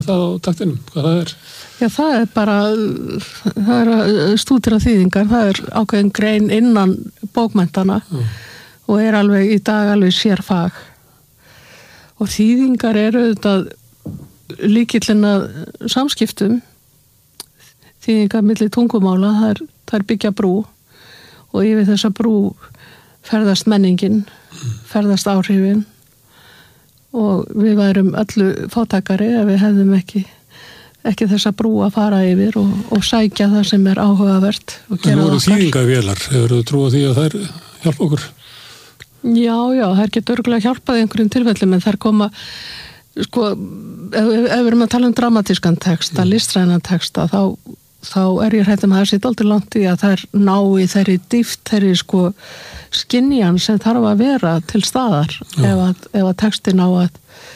það á taktinum, hvað það er? Já, það er stúdera þýðingar, það er ákveðin grein innan bókmenntana og er alveg í dag alveg sérfag. Og þýðingar eru þetta líkillinn að samskiptum, þýðingar milli tungumála, það er byggja brú og yfir þessa brú ferðast menningin, ferðast áhrifin og við værum öllu fátækari ef við hefðum ekki þessa brú að fara yfir og sækja það sem er áhugavert og gera það okkar. En voru þýðingavélar, hefur þú trúið því að þær hjálpa okkur? Já, þær getur örugglega hjálpað í einhverjum tilfellum en þær koma, sko, ef við erum að tala dramatískan texta, listrænan texta, þá er ég hrædd að það sé dálítið langt í að þær ná í þeirri dýpt, þeirri sko skynjan sem þarf að vera til staðar ef að texti ná að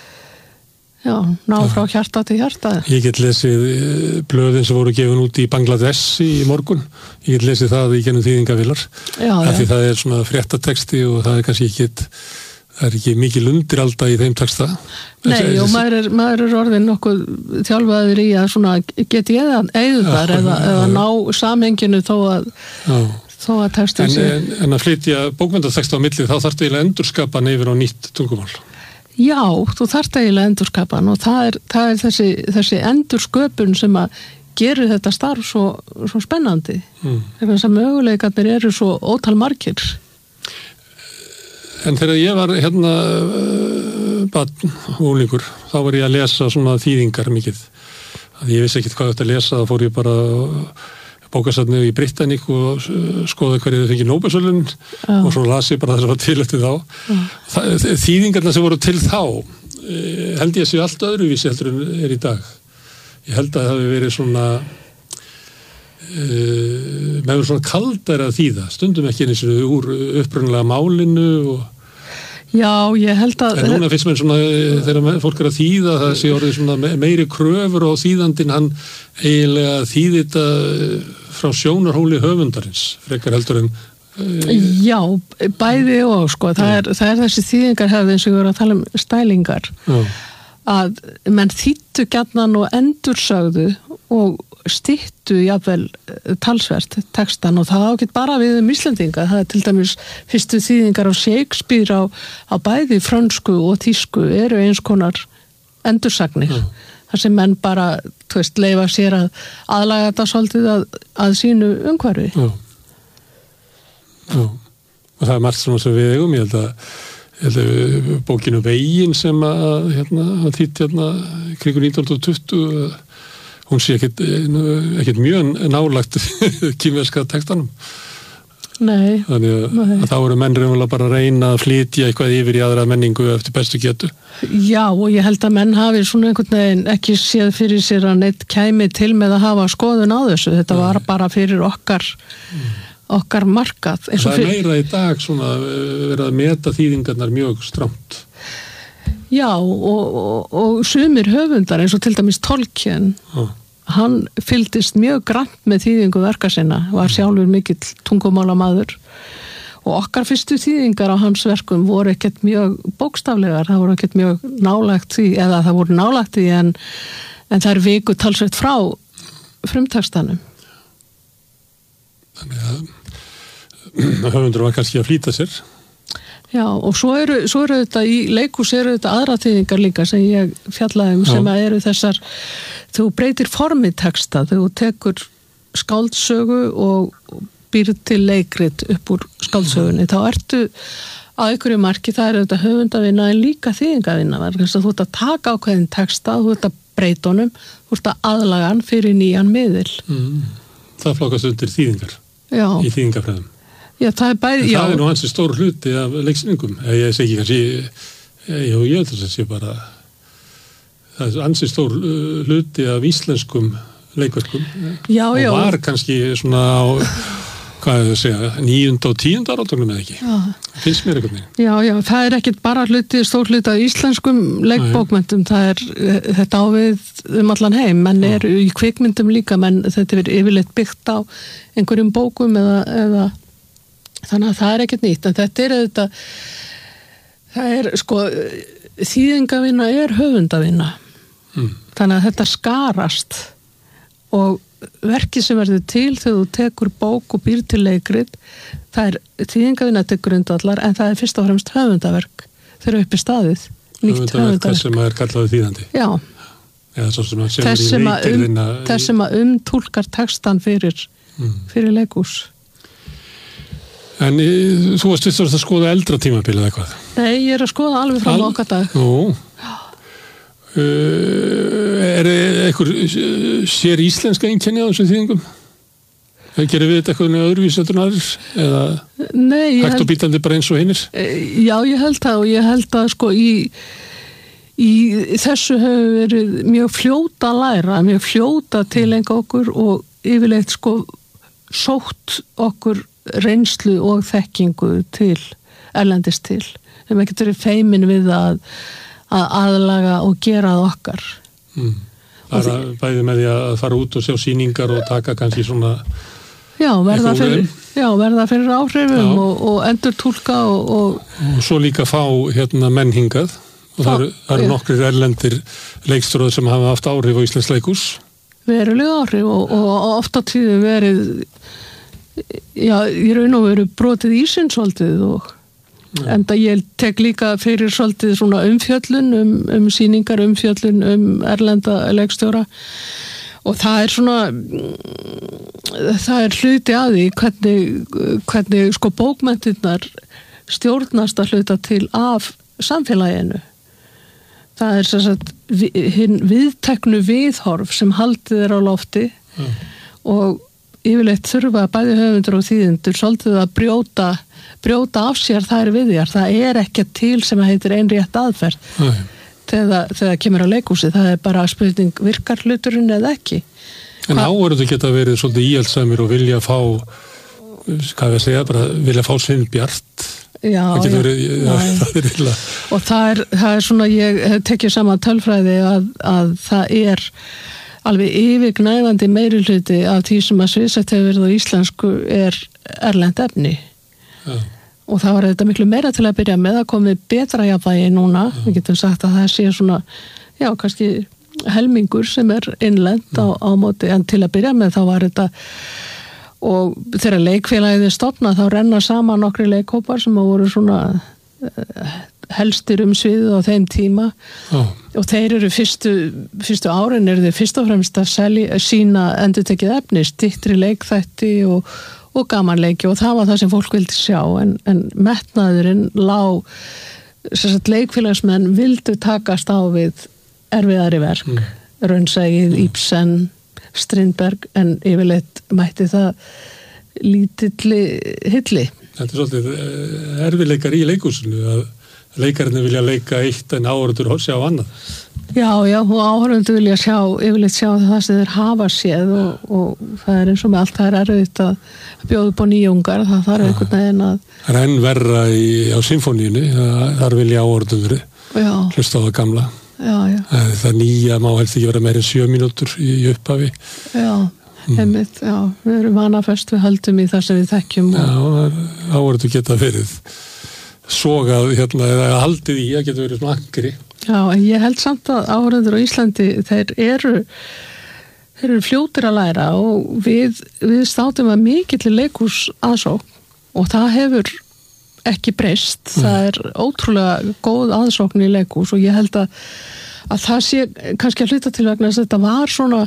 ná frá hjarta til hjarta. Ég get lesið blöðin sem voru gefin út í Bangladesh í morgun. Ég get lesið það í gennum þýðingavélar. Af því það er svona fréttateksti og það er kannski ekki mikil undiralda í þeim texta. Nei, og maður er orðin nokkuð þjálfaður í að svona get ég eða ná samhenginu þó að textin sé. En að flytja bókmenntateksta á milli þá þarftu eiginlega endurskapa hann yfir á nýtt tungumál. Já, þú þarft eiginlega endurskapa hann og það er þessi endursköpun sem að gerir þetta starf svo spennandi. Þess að möguleikarnir eru svo ótal margir. En þegar ég var barn, unglingur, þá var ég að lesa svona þýðingar mikið. Ég vissi ekkert hvað þetta að lesa, þá fór ég bara bókasafnið í Britanník og skoði hverju þau fengið Nóbelsverðlaun og svo las ég bara það sem var til eftir þá. Þýðingarna sem voru til þá held ég að séu allt öðruvísi heldur en er í dag. Ég held að það hafi verið svona með svona kaldara að þýða, stundum ekki eins og úr upprunalega málinu og Já, ég held að En núna finnst mér svona, þegar fólk er að þýða það sé orðið svona meiri kröfur og þýðandinn hann eiginlega þýði þetta frá sjónarhóli höfundarins, frekar heldur en Já, bæði og sko, það er þessi þýðingarhefð eins og við erum að tala um stælingar að menn þýddu gjarnan og endursögðu og styttu jafnvel talsvert textan og það ágætt bara við Íslendinga, það er til dæmis fyrstu þýðingar á Shakespeare á bæði frönsku og þýsku eru eins konar endursagnir þar sem menn bara, leyfa sér að aðlaga þetta svolítið að sínu umhverfi Já, og það er margt svona sem við eigum, ég held að bókinu Veginn sem að þýtt kringu 1920 hún sé ekkert mjög nálagt kínverska textanum. Nei. Þannig að þá eru menn raunverulega bara að reyna að flytja eitthvað yfir í aðra menningu eftir bestu getu. Já, og ég held að menn hafi svona einhvern veginn ekki séð fyrir sér að neitt kæmi til með að hafa skoðun á þessu. Þetta var bara fyrir okkar markað. Það er meira í dag svona verið að meta þýðingarnar mjög strangt. Já, og sumir höfundar eins og til dæmis Tolkien, hann fylgdist mjög grannt með þýðingu verka sinna, var sjálfur mikill tungumálamaður og okkar fyrstu þýðingar á hans verkum voru ekkert mjög bókstaflegar, það voru ekkert mjög nálægt því, eða það voru nálægt því en það er viku talsvert frá frumtextanum. Þannig að höfundur var kannski að flýta sér. Já, og svo eru þetta í leikhús eru þetta aðra þýðingar líka sem ég fjallaði sem að eru þessar þú breytir formi texta, þú tekur skáldsögu og býr til leikrit upp úr skáldsögunni, þá ertu að einhverju marki, það er þetta höfundavinna en líka þýðingavinna, þú ert að taka ákveðin texta, þú ert að breyta honum, þú ert að aðlaga hann fyrir nýjan miðil. Það flokkast undir þýðingar í þýðingafræðum. Já, það er bæði, það er nú hansi stór hluti af leiksýningum. Ég segi kannski, ég held að það sé bara, það er hansi stór hluti af íslenskum leikverkum. Já. Og var kannski svona á, hvað er það að segja, 9. og 10. áratögnum eða ekki. Finnst mér einhvern veginn. Já, það er ekkert bara stór hluti af íslenskum leikbókmyndum, það er þetta ávið allan heim, menn eru í kvikmyndum líka, menn þetta er yfirleitt byggt á einhverjum bókum eða þannig að það er ekkert nýtt, en þetta er auðvitað, það er sko, þýðingavinna er höfundavinna Þannig að þetta skarast og verkið sem verður til þegar þú tekur bók og býr til leikrit, það þýðingavinna til grundvallar, en það fyrst og fremst höfundaverk þegar upp í staðið. Höfundaverk sem er kallaði þýðandi. Já. Eða svo sem að þess sem að túlkar textan fyrir leikhús. En þú varst fyrst að skoða eldra tímabil eða eitthvað? Nei, ég að skoða alveg frá okkar dag. Nú. Eitthvað sér íslenska einkenni á þessum þýðingum? Gerir við þetta eitthvað öðruvísi en aðrir? Eða hægt og bítandi bara eins og hinnir? Já, ég held það og ég held að sko í þessu hefur verið mjög fljóta að læra, mjög fljóta tileinka okkur og yfirleitt sko sótt okkur reynslu og þekkingu til, erlendis til. Við hefum ekkert verið feimin við að aðlaga og gera það okkar. Bara bæði með því að fara út og sjá sýningar og taka kannski svona verða fyrir áhrifum og endurtúlka og svo líka fá menn hingað og það eru nokkrir erlendir leikstjórar sem hafa haft áhrif á Íslands leikhús. Verulega áhrif og oft á tíðu verið í raun og veru brotið ísinn svolítið og enda ég tek líka fyrir svolítið svona umfjöllun sýningar, umfjöllun erlenda leikstjóra og það svona það hluti að því hvernig sko bókmenntirnar stjórnast að hluta til af samfélaginu. Það sem sagt hinn viðteknu viðhorf sem haldið á lofti og yfirleitt þurfa bæði höfundur og þýðendur svolítið að brjóta af sér þær viðjar. Það ekki til sem heitir einrétt aðferð þegar kemur á leikhúsi. Það bara spurning virkar hluturinn eða ekki. En áhverju geta verið svolítið íhaldsamir og vilja fá, vilja fá Sveinbjart. Það getur verið, það illa. Og það svona, ég tekið saman tölfræði að það alveg yfirgnæfandi meirihluti af því sem að sviðsett hefur verið á íslensku erlend efni. Og það var þetta miklu meira til að byrja með að komið betra jafnvægi núna. Við getum sagt að það sé svona, kannski helmingur sem innlend á móti, en til að byrja með þá var þetta, og þegar leikfélagið stofnað þá renna saman nokkri leikhópar sem voru svona helstir sviðið á þeim tíma og þeir eru fyrstu árin eru þeir fyrst og fremst að sína endurtekið efni, styttri leikþætti og gamanleiki og það var það sem fólk vildi sjá en metnaðurinn lá leikfélagsmenn vildu takast á við erfiðari verk Raunsæið, Ibsen, Strindberg en yfirleitt mætti það lítilli hilli. Þetta svolítið erfiðleikar í leikhúsinu að leikarinn vilja leika eitt en áhorfendur sjá annað. Já, og áhorfendur vilja yfirleitt sjá það sem þeir hafa séð og það eins og með allt það erfitt að bjóða upp á nýjungar, það þarf einhvern veginn að... Það enn verra á symfóníunni, þar vilja áhorfendur hlusta á það gamla. Það nýja má helst ekki vera meira en 7 mínútur í upphafi. Einmitt, við erum vanafest við höldum í það sem við þekkjum. Áhorfendur geta verið sogað eða haldið í að geta verið svona angri. Já, en ég held samt að áhorfendur á Íslandi, þeir eru fljótir að læra og við státum að mikill leikhús aðsókn og það hefur ekki breyst. Það ótrúlega góð aðsókn í leikhús og ég held að það sé kannski að hluta til vegna að þetta var svona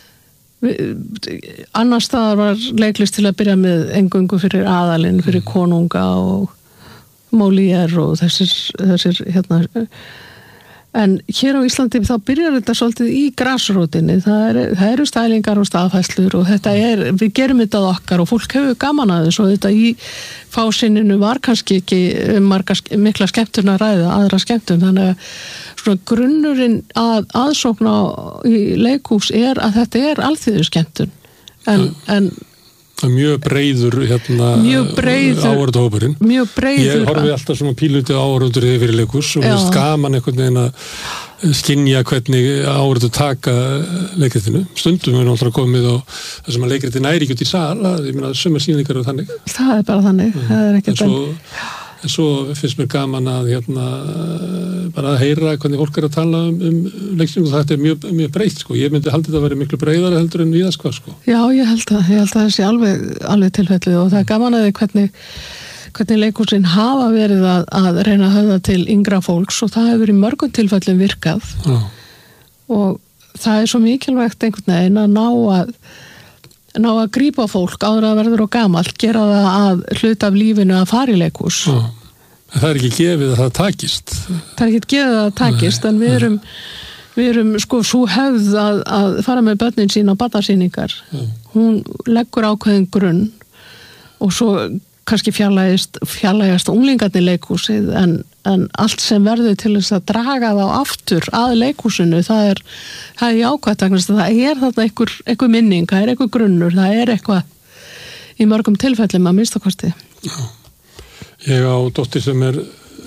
annars staðar var leiklist til að byrja með eingöngu fyrir aðalinn, fyrir konunga og Molière og þessir en hér á Íslandi þá byrjar þetta svolítið í grasrótinni, það eru stælingar og staðfæslur og við gerum þetta okkar og fólk hefur gaman að þessu og þetta í fásinninu var kannski ekki mikla skemmtun að ræða, aðra skemmtun, þannig að svona grunnurinn að aðsókna í leikhús að þetta alþýðu skemmtun en mjög breiður áhorfendahópurinn. Mjög breiður. Ég horfi alltaf svona píluti áhorfendur yfir leikhús og mér finnst gaman einhvern veginn að skynja hvernig áhorfendur taka leikritinu. Stundum við náttúrulega komið á það sem að leikritin næri ekki út í sal, ég meina sumar sýningar og þannig. Það bara þannig. Það ekkert En svo finnst mér gaman að bara að heyra hvernig fólk að tala um leiksýningu, þetta mjög breytt, sko. Ég myndi halda þetta að vera miklu breiðara heldur en víðast hvað, sko. Já, ég held að það sé alveg tilfellið og það er gaman að hvernig leikhúsin hafa verið að reyna að höfða til yngra fólks og það hefur í mörgum tilfellum virkað. Já. Og það er svo mikilvægt einhvern veginn að ná að grípa fólk áður að verður og gamalt, gera það að hluta af lífinu að fara í leikhús. Já. En það er ekki gefið að það takist. Það er ekki gefið að það takist, en við erum sko svo hefð að fara með börnin sín á barnasýningar. Hún leggur ákveðin grunn og svo kannski fjarlægast unglingarnir leikhúsið en allt sem verður til þess að draga þá aftur að leikhúsinu, það er jákvætt, það er þarna einhver minning, það er einhver grunnur, það er eitthvað í mörgum tilfellum að minnstakosti. Já. Ég á dóttir sem er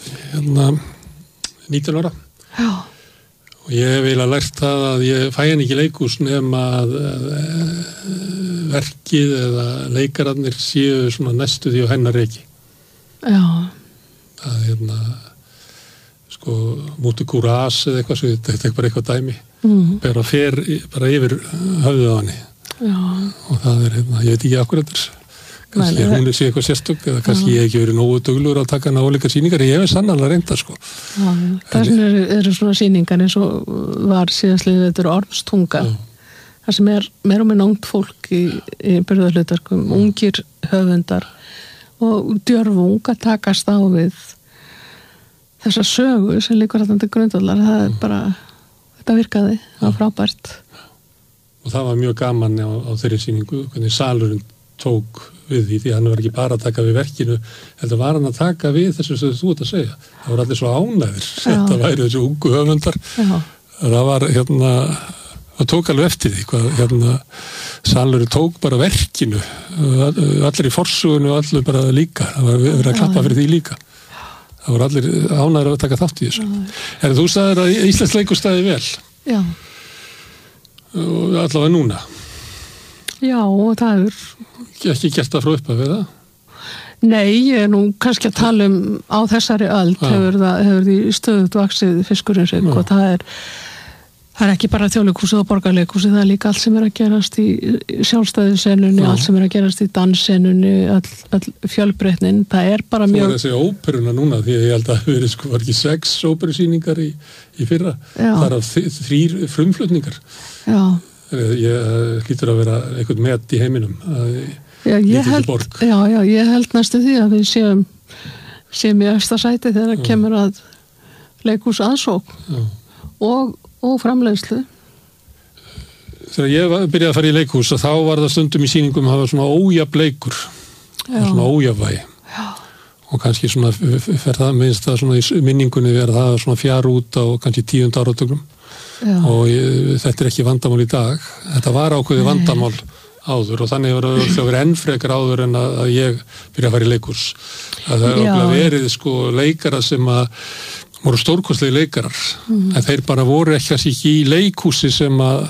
19 ára. Já. Og ég hef eiginlega lært það að ég fæ henni ekki leikhús nema að verkið eða leikararnir séu svona næstu því á hennar reiki. Já. Það sko mútu kúras eða eitthvað svo, þetta er bara eitthvað dæmi. Bara fer bara yfir höfðið á henni. Já. Og það er ég veit ekki akkur þetta. Kannski hún sé eitthvað sérstök eða kannski ég ekki verið nógu duglegur að taka hana ólíka sýningar, ég hef sannarlega reynda, sko. Já, það eru svona sýningar eins og var síðastliðið þetta er Ormstunga. Það sem er meira og minna ungt fólk í burðarhlutverkum, ungir höfundar og djörfung að takast á við þessa sögu sem liggur þarna til grundvallar. Það er bara, þetta virkaði, það var frábært. Og það var mjög gaman á þeirri sýningu, hvernig salurinn tók við því hann var ekki bara að taka við verkinu, heldur var hann að taka við þessu sem þú ert að segja. Það voru allir svo ánægðir. Þetta væri þessu ungu höfundar. Já. Það var það tók alveg eftir því hvað salurinn tók bara verkinu, allir í forsugunni og allir bara líka. Það var verið að klappa fyrir því líka. Það voru allir ánægðir að taka þátt í þessu. En þú sagðir að Íslands leikhús staði vel. Já. Og allavega núna. Já, og það er ekki gert það frá upphafi við það? Nei, ég er nú kannski að tala á þessari öld hefur því stöðugt vaxið fiskurinn sig og það er ekki bara Þjóðleikhúsið og Borgarleikhúsið, það er líka allt sem er að gerast í sjálfstæðissenunni, allt sem er að gerast í danssenunni, all fjölbreytnin, það er bara mjög... Þú er að segja óperuna núna, því ég held að það verið var ekki 6 óperusýningar í fyrra, það er 3 frumflutningar. Já. Ég hlýtur að vera eitthvað met í heiminum ég held næstu því að við séum í efsta sæti þegar það kemur að leikhús aðsókn og framleiðslu. Þegar ég byrjaði að fara í leikhús þá var það stundum í sýningum að hafa svona ójafn leikur svona ójafnvægi og kannski svona fer það minnst það svona í minningunni verða það svona fjár út á kannski 10. áratögnum. Og þetta er ekki vandamál í dag. Þetta var ákveðið vandamál áður og þannig það verið enn frekar áður en að ég byrja að fara í leikhús. Það hefur verið sko leikara sem voru stórkostlegi leikarar en þeir bara voru ekki í leikhúsi sem að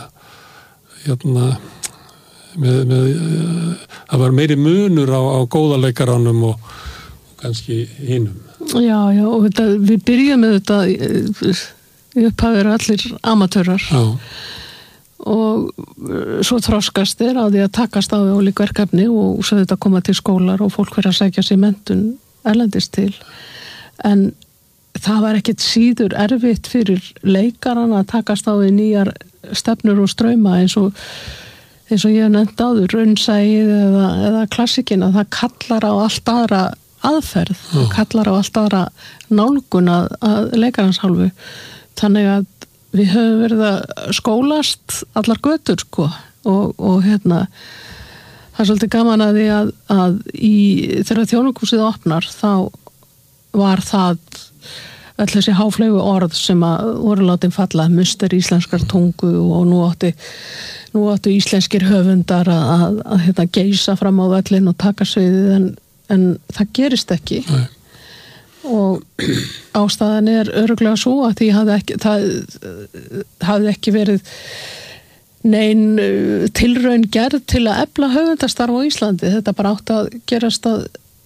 það var meiri munur á góða leikaranum og kannski hinum. Já, og við byrjum með þetta upphafi eru allir amatörar og svo þroskast á því að takast á við ólík verkefni og svo þetta koma til skólar og fólk verið að sækja sér menntun erlendis til en það var ekkert síður erfitt fyrir leikaran að takast á við nýjar stefnur og strauma eins og ég hef nefnt áður raunsæið eða klassikina, það kallar á allt aðra aðferð, það kallar á allt aðra nálgun að leikarans hálfu. Þannig að við höfum verið að skólast allar götur sko og það er svolítið gaman að því að þegar Þjóðleikhúsið opnar þá var það öll þessi háfleygu orð sem voru látin falla, muster íslenskar tungu og nú áttu íslenskir höfundar að geisa fram á völlin og taka sviðið en það gerist ekki. Nei. Og ástæðan er örugglega svo að því það hafði ekki verið nein tilraun gerð til að efla höfundastarf á Íslandi. Þetta bara átti að gerast að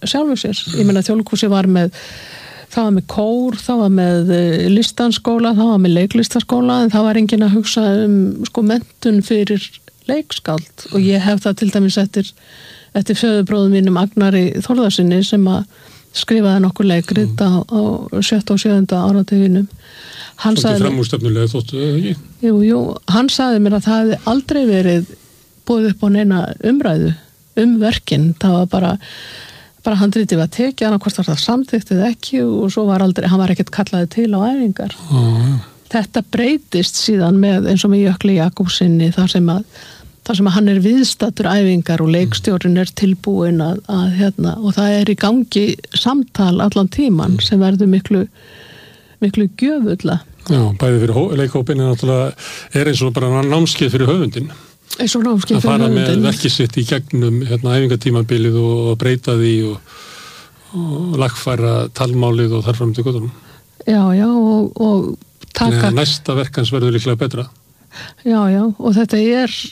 sjálfu sér. Ég meina Þjóðleikhúsið var með kór, það var með listanskóla, það var með leiklistaskóla, en það var enginn að hugsa menntun fyrir leikskáld og ég hef það til dæmis eftir föðubróðum mínum Agnari Þórðarsinni sem að skrifaði nokkur leikrit á 7. og 7. áratuginum. Hann sagði framúrstefnulega þóttu ekki? Jú, hann sagði mér að það hefði aldrei verið búið upp á neina umræðu verkin. Það var bara handritið var tekið, annað hvort var það samþykkt eða ekki og svo var hann var ekkert kallaði til á æfingar. Þetta breytist síðan með eins og með Jökli Jakobsinni þar sem að hann viðstaddur æfingar og leikstjórinn tilbúinn að og það í gangi samtal allan tíman sem verður miklu gjöfulla. Já, bæði fyrir leikhópin náttúrulega eins og bara námskeið fyrir höfundin. Eins og námskeið fyrir höfundin. Að fara með verkið sitt í gegnum æfingatímabilið og breyta því og lagfæra talmálið og þar fram til göttunum. Já, og taka... Næsta verkans verður líklega betra. Já, og þetta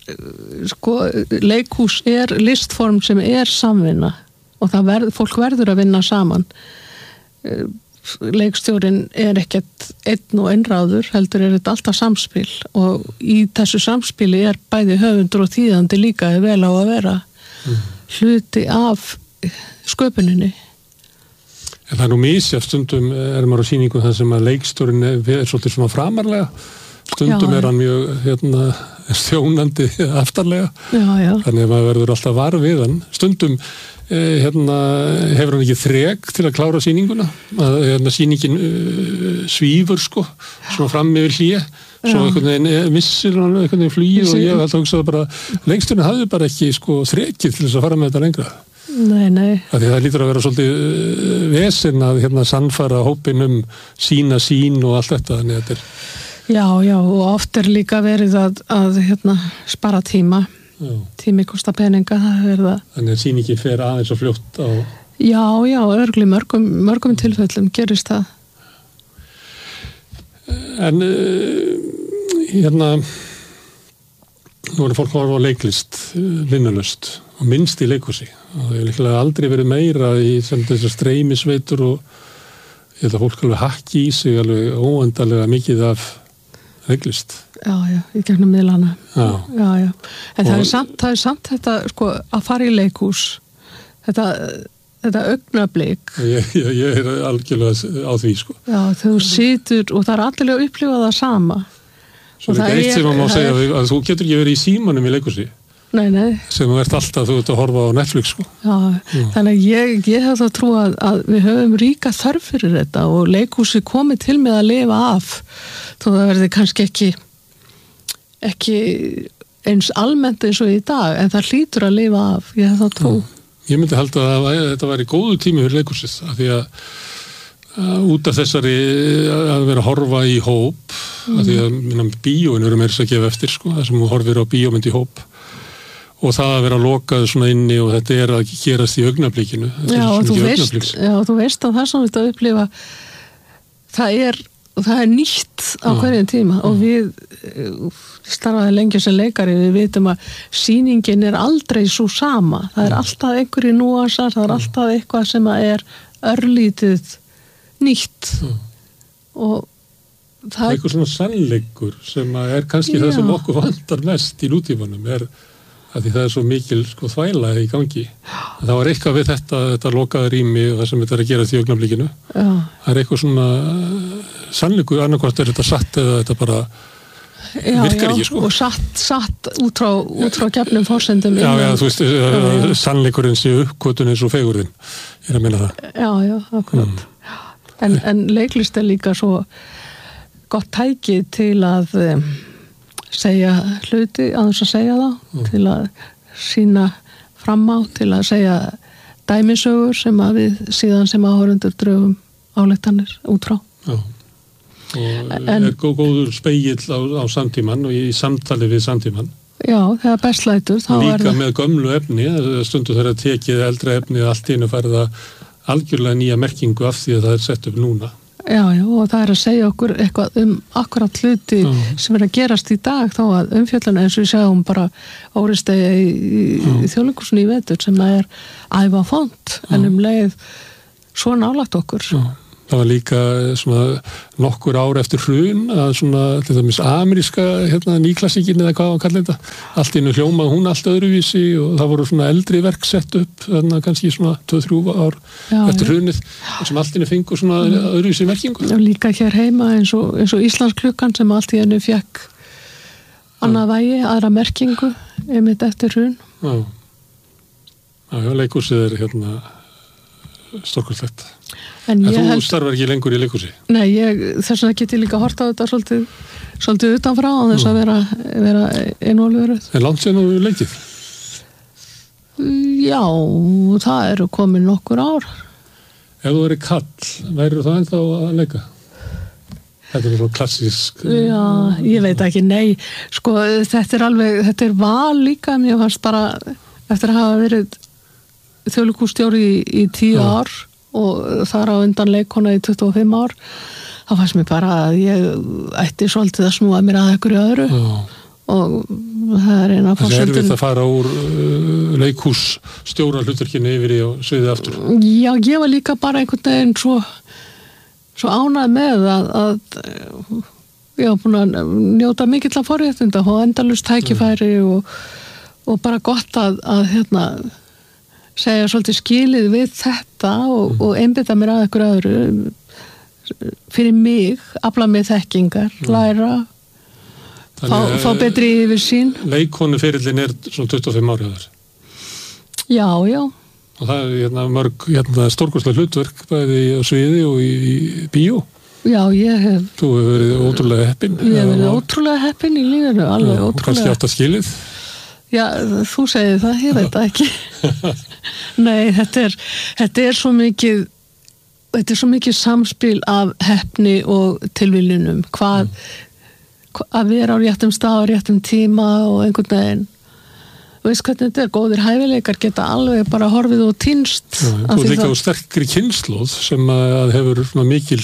leikhús listform sem samvinna og fólk verður að vinna saman. Leikstjórinn ekkert einn og einráður, heldur þetta alltaf samspil og í þessu samspili bæði höfundur og þýðandi líka vel á að vera hluti af sköpuninni. En það nú misjafnt, stundum maður á sýningu þar sem að leikstjórinn svolítið svona framarlega, stundum hann mjög þjónandi aftarlega, þannig að maður verður alltaf var við hann. Stundum hefur hann ekki þrek til að klára sýninguna, að sýningin svífur svona fram yfir hlýja, svo einhvern veginn missir hann einhvern veginn flugið og ég held að hugsa bara, lengsturinn hafði bara ekki þrekið til þess að fara með þetta lengra. Nei. Það lítur að vera svolítið vesen að sannfara hópin sína sín og allt þetta, þannig að þetta Já, og oft líka verið að spara tíma. Tími kostar peninga, það verið það. Þannig að sýningin fer aðeins og fljótt á... Já, örgli mörgum tilfellum gerist það. En nú fólk horfa á leiklist, linnalaust og minnst í leikhúsi. Og það hefur líklega aldrei verið meira í þessar streymisveitur og ég held að fólk alveg hakki í sig alveg óendalega mikið af leiklist. Já, í gegnum miðlana. Já. En það er samt þetta, að fara í leikhús, þetta augnablik. Ég algjörlega á því, Já, þú situr og það allir að upplifa það sama. Svo er eitt sem maður má segja að þú getur ekki verið í símanum í leikhúsi. Nei. Sem þú ert alltaf, þú ert að horfa á Netflix, Já, þannig að ég hef það trú að við höfum ríka þörf fyrir þetta og leikhúsi komið til með að lifa af. Þó það verði kannski ekki eins almennt eins og í dag, en það hlýtur að lifa af, ég hef það trú. Ég myndi halda að þetta væri góðu tími fyrir leikhúsið, af því að út af þessari að vera að horfa í hóp, af því að bíóin verður meira að gefa eftir, það sem þú horfir á bíómynd í hóp, og það að vera lokað svona inni og þetta að gerast í augnablikinu. Já, þú veist að það sem við þetta upplifa, það er nýtt á hverjum tíma og við starfaði lengi sem leikari, við vitum að sýningin aldrei svo sama, það alltaf einhverju núansar, það alltaf eitthvað sem örlítið nýtt og það eitthvað svona sannleikur sem kannski það sem okkur vantar mest í nútímanum að því það svo mikil þvæla í gangi. Það var eitthvað við þetta lokaða rými og það sem þetta að gera í augnablikinu. Það eitthvað svona sannleikur, annarkvort þetta satt eða þetta bara virkar ekki. Og satt út frá gefnum forsendum. Já, þú veist, sannleikurinn sé uppkvotun eins og fegurðin. Ég að meina það. Já, akkurat. En leiklist líka svo gott tæki til að segja hluti aðeins að segja þá, til að sýna fram á, til að segja dæmisögur sem við síðan sem áhorfendur drögum ályktanir út frá. Já, og góður spegill á samtíman og í samtali við samtíman. Já, þegar best lætur. Líka með gömlu efni, stundu þegar tekið eldra efni allt í einu færða algjörlega nýja merkingu af því að það sett upp núna. Já, og það að segja okkur eitthvað akkurat hluti sem að gerast í dag þó að umfjölluna eins og við sjáum bara Óristegi í Þjóðleikhúsinu í vetur sem að æfa font en leið svo nálægt okkur. Það var líka svona nokkur ár eftir hrun að svona til dæmis ameríska nýklassíkin eða hvað að kalla þetta. Allt innu hljómað hún allt öðruvísi og það voru svona eldri verk sett upp kannski svona 2-3 ár eftir hrunið sem allt innu fengur svona öðruvísi merkingu. Og líka hér heima eins og Íslandsklukkan sem allt í hennu fekk annað vægi, aðra merkingu einmitt eftir hrun. Já, leikhúsið stórkostlegt. En þú starfar ekki lengur í leikhúsi? Nei, þess vegna get ég líka hort á þetta svolítið utanfrá á þess að vera einvolveruð. En langt síðan þú leikið? Já, það eru komin nokkur ár. Ef þú verið kall, værir það ennþá að leika? Þetta svona klassísk... Já, ég veit ekki, nei. Sko, þetta er val líka, mér fannst bara eftir að hafa verið þjóðleikhússtjóri í 10 ár og þar á undan leikkona í 25 ár þá fannst mér bara að ég ætti svolítið að snúa mér að einhverju öðru og það er eina Það er erfitt að fara úr leikhússtjóra hlutverkinu yfir í sviðið aftur. Já, ég var líka bara einhvern veginn svo ánægð með að ég var búin að njóta mikill af forréttinda og endalaust tækifæri og bara gott að segja svolítið skilið við þetta og einbytta mér að einhverju öðru fyrir mig, afla mig þekkingar, læra fá betri yfirsýn. Leikkonuferillin er svona 25 ári á þér? Já. Og það er mörg stórkostleg hlutverk bæði á sviði og í bíó. Já, Þú hefur verið ótrúlega heppin. Ég hef verið ótrúlega heppin í lífinu, alveg ótrúlega. Og kannski átt að skilið. Já, þú segir það, ég veit það ekki. Nei, þetta er svo mikið samspil af heppni og tilviljunum. Að vera á réttum stað, á réttum tíma og einhvern veginn. Veist hvernig þetta er, góðir hæfileikar geta alveg bara horfið og týnst. Þú er líka á sterkri kynslóð sem að hefur mikil,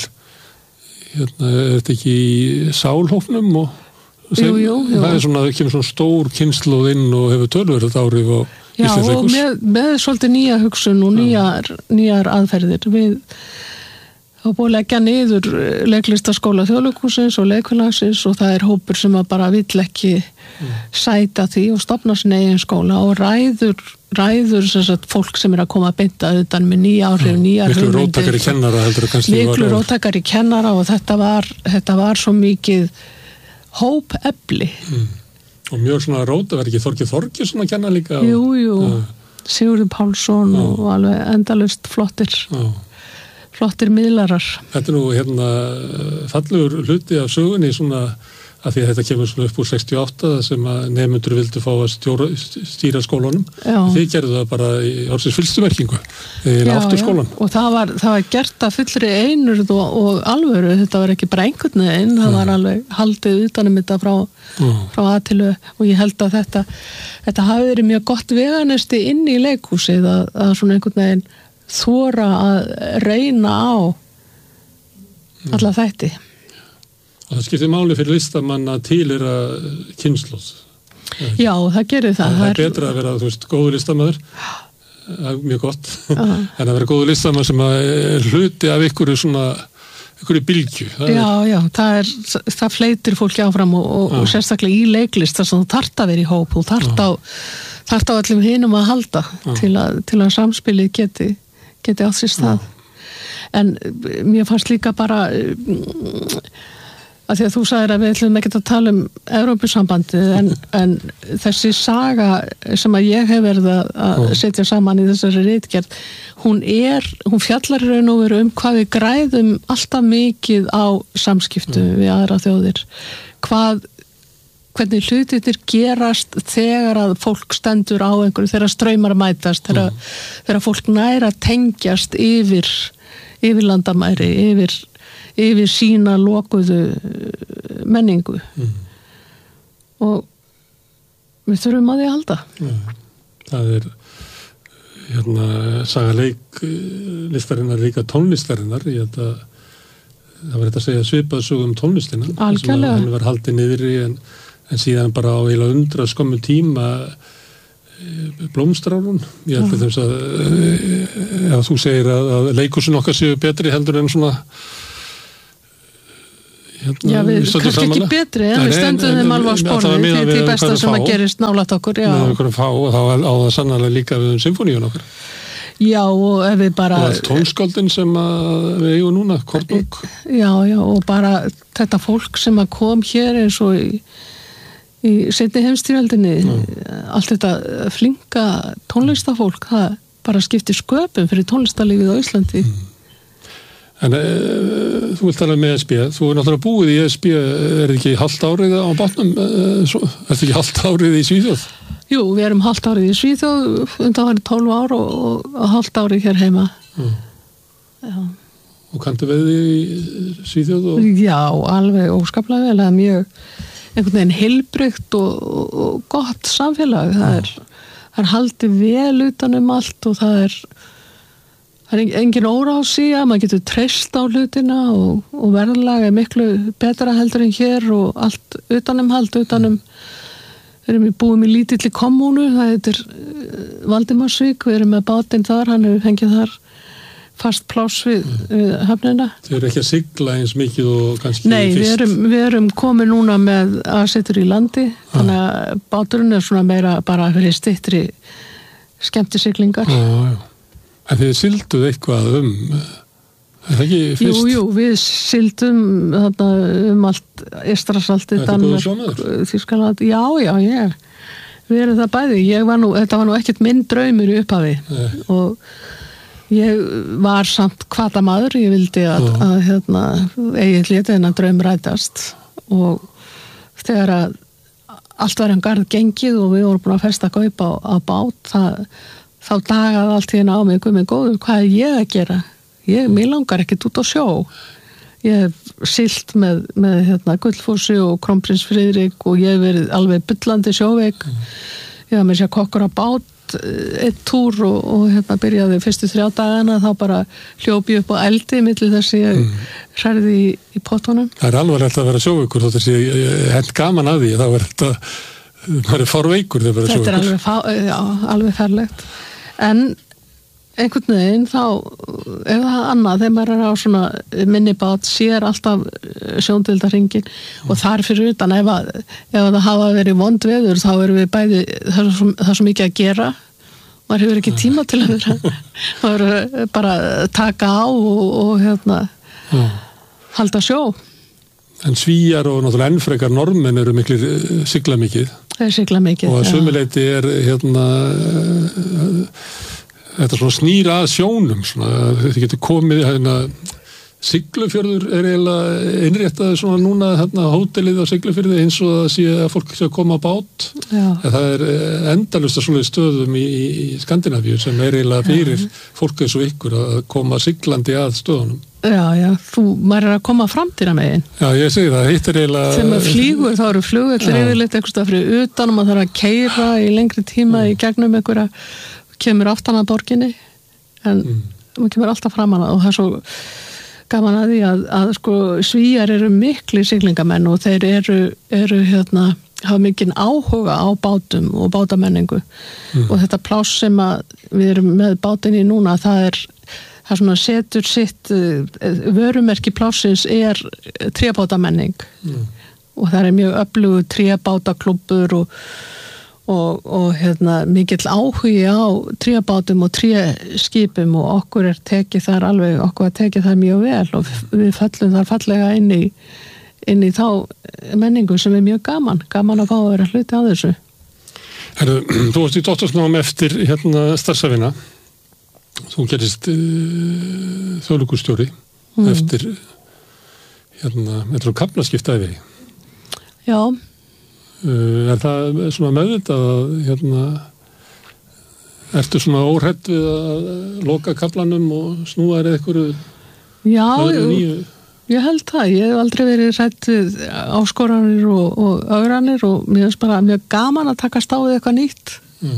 er þetta ekki í sálhófnum og Jú. Það kemur svona stór kynslóð inn og hefur tölverið áhrif á Íslands leikhús. Já, og með svolítið nýja hugsun og nýjar aðferðir. Við hafa búið að leggja niður leiklistaskóla Þjóðleikhússins og leikfélagsins og það er hópur sem að bara vill ekki sæta því og stofna sinni eigin skóla og ræður fólk sem er að koma að beinta utan með nýja áhrif, nýjar hugmyndir. Miklu róttakari kennara heldur kannski. Miklu róttakari kennara og þetta var svo mikið hópefli. Og mjög svona róta, verður ekki Þorgeir svona að kenna líka? Jú. Sigurður Pálsson og alveg endalaust flottir miðlarar. Þetta er nú fallegur hluti af sögunni svona að því að þetta kemur svona upp úr 68 sem að nemendur vildu fá að stýra skólanum. Þið gerðu það bara í ársins fyllstu merkingu áttu skólan. Og það var gert að fullri einurð og alvöru, þetta var ekki bara einhvern veginn, það var alveg haldið utanum þetta frá aðtilu og ég held að þetta hafi verið mjög gott veganesti inn í leikhúsið að svona einhvern veginn þora að reyna á alla þætti. Og það skiptir máli fyrir listamann að tilheyra kynslóð. Já, það gerir það. Það er betra að vera, góður listamaður, mjög gott, en að vera góður listamaður sem er hluti af einhverju bylgju. Já, það fleytir fólki áfram og sérstaklega í leiklist þar sem þú þarft að vera í hóp, þú þarft á allum hinum að halda til að samspilið geti átt sér stað. En mér fannst líka bara að því að þú sagðir að við ætlum ekki að tala Evrópusambandið en þessi saga sem að ég hef verið að setja saman í þessari ritgerð, hún fjallar í raun og veru hvað við græðum alltaf mikið á samskiptum við aðra þjóðir. Hvernig hlutirnir gerast þegar að fólk stendur á einhverju, þegar straumar mætast, þegar fólk nær að tengjast yfir landamæri, yfir sína lokuðu menningu. Og við þurfum að því að halda. Það er saga leiklistarinnar líka tónlistarinnar. Ég held að það var þetta að segja svipað sögum tónlistina. Algjörlega. Hann var haldið niðri en síðan bara á eiginlega 100 skömmum tíma blómstrárun. Ég held þess að þú segir að leikursin okkar séu betri heldur en svona já, við kannski ekki betri en við stöndum þeim alveg á spórni til besta sem að gerist nálægt okkur. Já. Með okkur að fá og þá á það sannarlega líka við symfóníun okkar. Já, og ef við bara... Og tónskáldin sem við eigum núna, Kornung. Já, og bara þetta fólk sem að kom hér eins og í seinni heimsstyrjöldinni, allt þetta flinka tónlistafólk, það bara skiptir sköpum fyrir tónlistarlífið á Íslandi. En þú vilt tala með ESB, þú náttúrulega búið í ESB, ekki halvt árið á bátnum, ekki halvt árið í Svíþjóð? Jú, við erum halvt árið í Svíþjóð, undanfarið 12 ár og halvt árið hér heima. Já. Og kanntu við í Svíþjóð? Já, alveg óskaplega vel, það mjög einhvern veginn heilbrigt og gott samfélag. Það er haldið vel utan allt og það er engin órási að maður getur treyst á hlutina og verðlag er miklu betra heldur en hér og allt hald við erum búið í lítilli kommúnu, það heitir Valdimarsvík, við erum með bátinn þar, hann hefur fengið þar fast pláss við höfnina. Þau eru ekki að sigla eins mikið og kannski Nei, við erum komið núna með aðsetur í landi, þannig að báturinn er svona meira bara fyrir styttri skemmtisiglingar. Já. En þið silduð eitthvað er það ekki fyrst? Jú, við sildum þarna allt Eystrasaltið, Danmörk, Þýskaland. Já, við erum það bæði. Þetta var nú ekkert minn draumur í upphafi og ég var samt hvatamaður, ég vildi að eigið lítið en að draum rætast og þegar að allt var garð gengið og við vorum búin að festa kaup á bát, þá dagaði allt hérna á mig, góður, hvað er ég að gera? Mér langar ekkert út á sjó. Ég hef siglt með Gullfossi og Krónprins Friðrik og ég hef verið alveg bullandi sjóveik. Ég var með sér kokkur á bát einn túr og byrjaði fyrstu 3 dagana, þá bara hljópi upp á eldi milli þess að ég hrærði í pottunum. Það er alvarlegt að vera sjóveikur, þótt að ég hent gaman að því, þá er þetta maður er fárveikur þegar vera sjóveikur. Þetta er alveg ferlegt. En einhvern veginn þá ef það annað, þegar maður er á svona minnibát, sér alltaf sjóndeildarhringinn og þar fyrir utan ef það hafa verið vond veður þá erum við bæði, það er svo mikið að gera, maður hefur ekki tíma til að vera bara taka á og halda sjó. En Svíar og náttúrulega ennfrekar normenn eru sigla mikið. Þeir sigla mikið, og að sömuleyti er þetta svona snýr að sjónum svona, þið getur komið Siglufjörður er eiginlega innréttað svona núna hótelið á Siglufjörði eins og það sé að fólk sé að koma á bát. Það er endalaust að svoleiðis stöðum í Skandinavíu sem er eiginlega fyrir fólk eins og ykkur að koma siglandi að stöðunum. Já, maður er að koma framtíðarmegin. Já, ég segi það, hitt er eiginlega... Þegar maður flýgur, þá eru flugvellir yfirleitt eitthvað stað fyrir utan og maður þarf að keyra í lengri tíma í gegnum einhverja, kemur aftan að borginni, en maður kemur alltaf framan að og það er svo gaman að því að sko Svíar eru mikli siglingamenn og þeir eru hafa mikinn áhuga á bátum og bátamenningu og þetta pláss sem að við erum með bátinn í núna, það sem að setur sitt vörumerki plássins er trébátamenning og það er mjög öflugur trébátaklubbur og mikill áhugi á trébátum og tréskipum og okkur tekið þar mjög vel og við fellum þar fallega inn í þá menningu sem er mjög gaman að fá að vera hluti á þessu. Þú varst í doktorsnám eftir starfsæfina. Þú gerist þjóðlíkustjóri eftir kaflaskiptaði. Já. Er það svona meðvitað að ertu svona óhrædd við að loka kaflanum og snúa þér einhverju nýju? Ég held það. Ég hef aldrei verið hrædd við áskoranir og ögranir og mér finnst bara mjög gaman að taka stáðið eitthvað nýtt.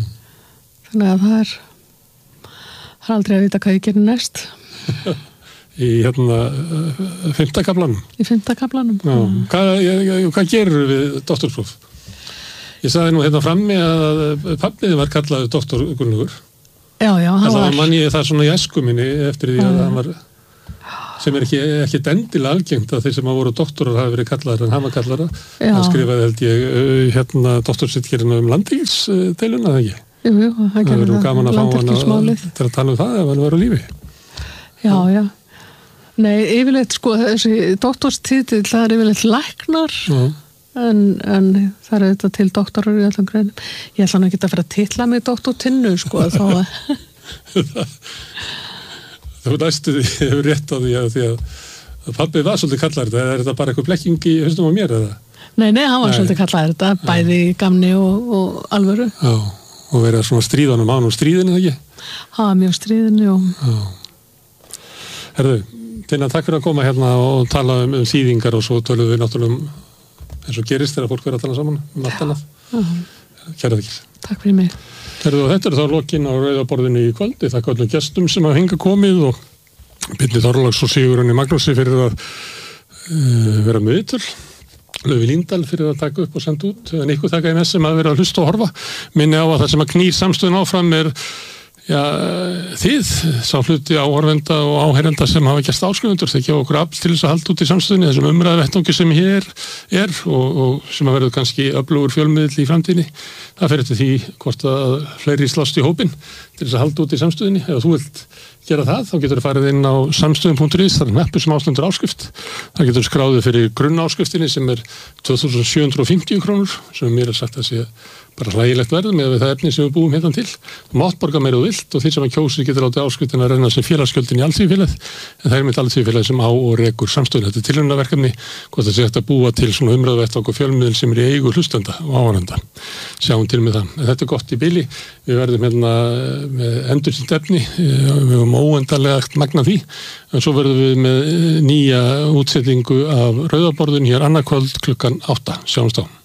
Þannig að það er aldrei að vita hvað ég gerir næst. í 5. kaflanum. Í 5. kaflanum. Hvað gerur við doktorspróf? Ég sagði nú frammi að pappið var kallaður doktor Gunnlaugur. Já, hann var. Það mann ég það svona í æsku minni eftir því að hann var, sem ekki endilega algengt að þeir sem voru doktorar hafi verið kallaðar en hann var kallaðar. Hann skrifaði held ég doktorsritgerðina landhelgisdeiluna, það ekki? Jú, hann gerði það. Það verður gaman að fá hann til að tala það ef hann var á lífi. Já. Nei, yfirleitt þessi doktorstitill, það er yfirleitt læknar, en það er þetta til doktorar í allan greinum. Ég ætla ekki að fara að titla mig doktortinnu, þá Þú næstu því, ég hefur rétt á því að pabbi var svolítið kallaður þetta. Er þetta bara eitthvað blekking í haustum á mér, eða? Nei, hann var svolítið kallaður þetta, bæði gamni og alvöru. Já, og verið svona stríðanum án og stríðinu, ekki? Mjög stríðinu, já. Herðu, Tinna, takk fyrir að koma hérna og tala um þýðingar og svo tölum við náttúrulega eins og gerist þegar fólk verður að tala saman allt annað. Kæra þakkir. Takk fyrir mig. Herðu, og þetta er þá lokinn á rauðaborðinu í kvöldi. Þakka öllum gestum sem hafa hingað komið og Birnir Þorláks og Sigurunni Magnúsi fyrir að vera með viðtöl. Laufey Líndal fyrir að taka upp og senda út. Nikku þakka MS sem að vera að hlusta og horfa. Minni á að það sem að knýr samstöðun áfram er þið, sá hluti áhorfenda og áheyrenda sem hafa gerst áskrifendur, þeir gefa okkur afl til þess að halda út í samstöðunni, þessum umræðuvettvangi sem hér er og sem að verður kannski öflugur fjölmiðill í framtíðinni. Það fer eftir því hvort að fleiri slást í hópinn til þess að halda út í samstöðunni. Ef þú vilt gera það, þá getur þú farið inn á samstöðun.is, það er hnappur sem ástendur áskrift. Það getur skráðið fyrir grunnáskriftinni sem er 2.750 krónur, sem mér er sagt að sé bara hlægilegt verð með það efni sem við búum hérna til. Þú mátt borga meira og vilt og því sem að kjósi getur látið áskriftin að renna sem félagsgjöldin í alþýðufélagið, en það er mitt alþýðufélagið sem á og rekur samstöðun. Þetta er tilraunaverkefni, hvort það sé hægt að búa til svona umræðuvettvang og fjölmiðil sem er í eigu hlustenda og áhorfenda. Sjáum til með það. En þetta er gott í bili. Við verðum hérna með endurtínt efni, við höfum óendanlega magna því, en svo verðum við með nýja útsetningu af rauðaborðun hér annað kvöld klukkan 8. Sjáumst á.